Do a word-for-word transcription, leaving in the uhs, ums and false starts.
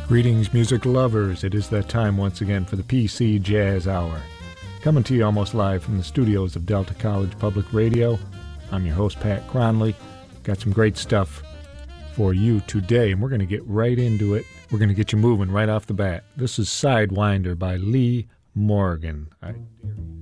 Greetings, music lovers. It is that time once again for the P C Jazz Hour. Coming to you almost live from the studios of Delta College Public Radio. I'm your host, Pat Cronley. Got some great stuff for you today, and we're going to get right into it. We're going to get you moving right off the bat. This is Sidewinder by Lee Morgan. I